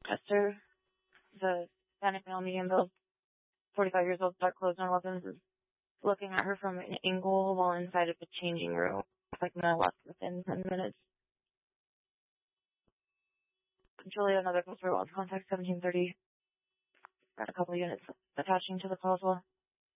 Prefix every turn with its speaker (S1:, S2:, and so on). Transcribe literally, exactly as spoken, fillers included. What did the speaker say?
S1: Esther, the Hispanic male, medium build, forty-five years old, dark clothes, no weapons, is looking at her from an angle while inside of the changing room. It's like no less within ten minutes. Julia, another customer wants contact seventeen thirty. Got a couple units attaching to the call as well.